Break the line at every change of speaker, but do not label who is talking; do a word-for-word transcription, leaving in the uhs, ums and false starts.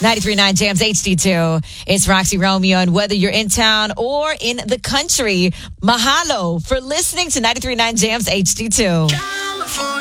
ninety-three point nine Jams H D two. It's Roxy Romeo, and whether you're in town or in the country, mahalo for listening to ninety-three point nine Jams H D two.